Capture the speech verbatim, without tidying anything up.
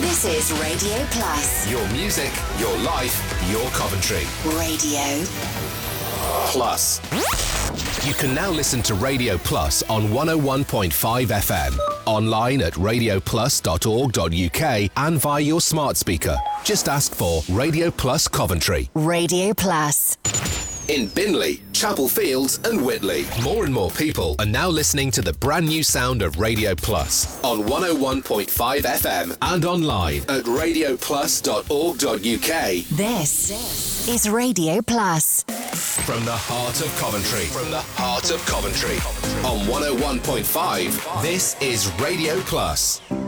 This is Radio Plus. Your music, your life, your Coventry. Radio Plus. You can now listen to Radio Plus on one oh one point five F M, online at radio plus dot org dot U K and via your smart speaker. Just ask for Radio Plus Coventry. Radio Plus. In Binley, Chapel Fields and Whitley. More and more people are now listening to the brand new sound of Radio Plus on one oh one point five F M and online at radio plus dot org dot U K. This is Radio Plus. From the heart of Coventry. From the heart of Coventry. On one oh one point five, this is Radio Plus.